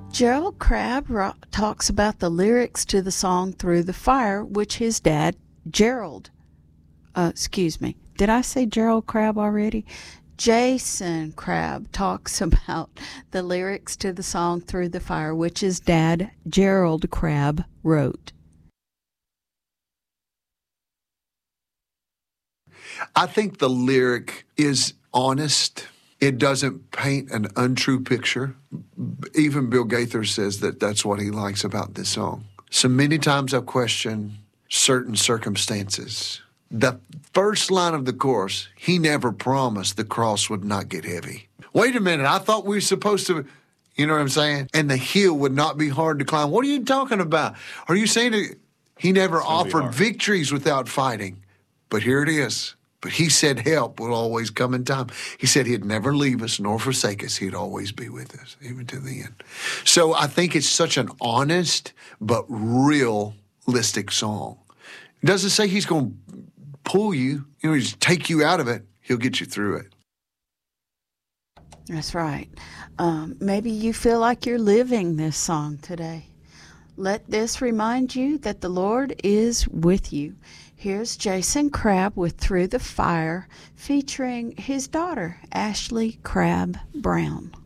Gerald Crabb talks about the lyrics to the song Through the Fire, which his dad, Gerald, excuse me, did I say Gerald Crabb already? Jason Crabb talks about the lyrics to the song Through the Fire, which his dad, Gerald Crabb, wrote. I think the lyric is honest. It doesn't paint an untrue picture. Even Bill Gaither says that that's what he likes about this song. So many times I've questioned certain circumstances. The first line of the chorus, he never promised the cross would not get heavy. Wait a minute, I thought we were supposed to, you know what I'm saying? And the hill would not be hard to climb. What are you talking about? Are you saying that he never offered victories without fighting? But here it is. But he said help will always come in time. He said he'd never leave us nor forsake us. He'd always be with us, even to the end. So I think it's such an honest but realistic song. It doesn't say he's going to pull you, just take you out of it. He'll get you through it. That's right. Maybe you feel like you're living this song today. Let this remind you that the Lord is with you. Here's Jason Crabb with Through the Fire, featuring his daughter, Ashley Crabb Brown.